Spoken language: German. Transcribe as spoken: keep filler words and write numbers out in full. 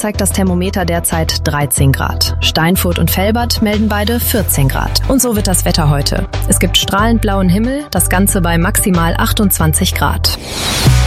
zeigt das Thermometer derzeit dreizehn Grad. Steinfurt und Velbert melden beide vierzehn Grad. Und so wird das Wetter heute. Es gibt strahlend blauen Himmel, das Ganze bei maximal achtundzwanzig Grad.